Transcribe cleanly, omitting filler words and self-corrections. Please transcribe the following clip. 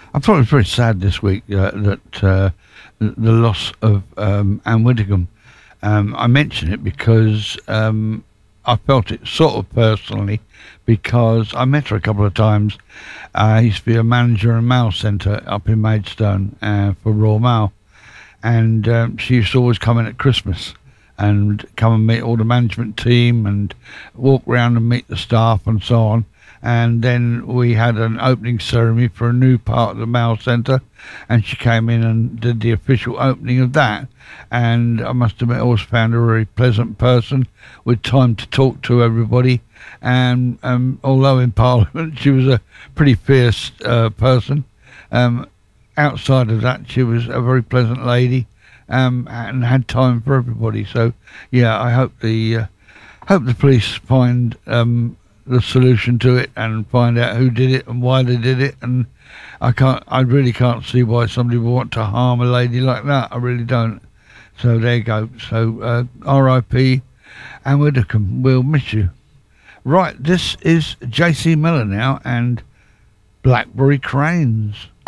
I thought it was very sad this week that the loss of Anne Widdecombe. I mention it because I felt it sort of personally because I met her a couple of times. I used to be a manager in Mail Centre up in Maidstone for Royal Mail, and she used to always come in at Christmas and come and meet all the management team and walk around and meet the staff and so on. And then we had an opening ceremony for a new part of the Mail Centre, and she came in and did the official opening of that. And I must admit, I always found her a very pleasant person with time to talk to everybody. And although in Parliament she was a pretty fierce person, outside of that she was a very pleasant lady, and had time for everybody. So yeah, I hope the police find the solution to it and find out who did it and why they did it. And I really can't see why somebody would want to harm a lady like that. I really don't. So there you go. So R.I.P. Anne Widdecombe, we'll miss you. Right, this is JC Miller now and Blackberry Cranes.